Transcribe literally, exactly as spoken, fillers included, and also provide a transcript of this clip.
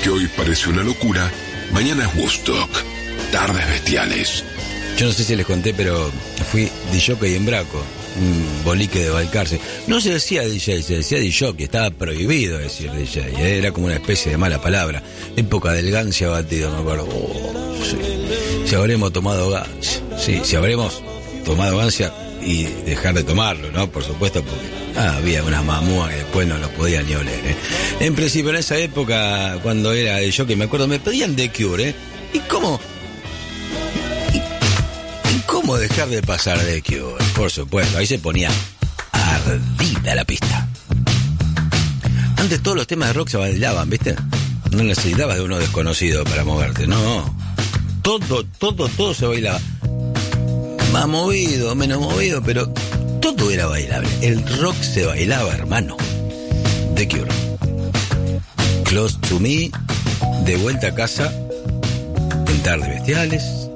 que hoy parece una locura, mañana es Woodstock. Tardes bestiales. Yo no sé si les conté, pero fui disjockey en Braco, un bolique de Balcarce. No se decía D J, se decía disjockey, estaba prohibido decir D J, era como una especie de mala palabra. Época del gancia batido, me acuerdo. Oh, sí. Si habremos tomado gancia, sí, si habremos tomado gancia y dejar de tomarlo, ¿no? Por supuesto, porque ah, había unas mamúas que después no los podía ni oler, ¿eh? En principio, en esa época, cuando era disjockey, me acuerdo, me pedían The Cure, ¿eh? ¿Y cómo? ¿Cómo dejar de pasar de Cure? Por supuesto, ahí se ponía ardida la pista. Antes todos los temas de rock se bailaban, ¿viste? No necesitabas de uno desconocido para moverte, no. Todo, todo, todo se bailaba. Más movido, menos movido, pero todo era bailable. El rock se bailaba, hermano. The Cure. Close to Me, de vuelta a casa, en Tardes Bestiales.